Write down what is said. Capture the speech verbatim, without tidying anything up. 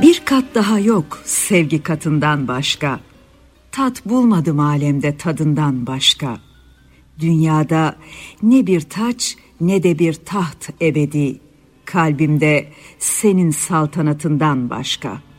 Bir kat daha yok sevgi katından başka. Tat bulmadım alemde tadından başka. Dünyada ne bir taç ne de bir taht ebedi. Kalbimde senin saltanatından başka.